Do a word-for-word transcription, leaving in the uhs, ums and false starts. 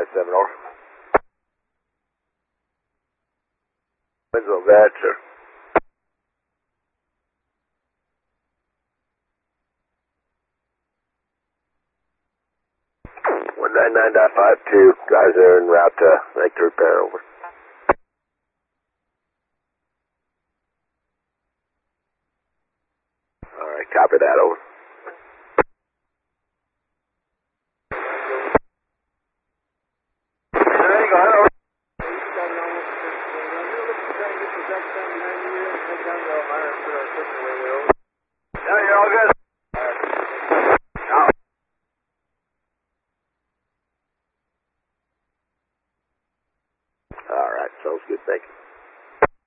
seven over. Winslow, Thatcher. one ninety-nine point five two, guys are en route to make the repair, over. Alright, copy that, over. There you go, hello. Yeah, you're all good.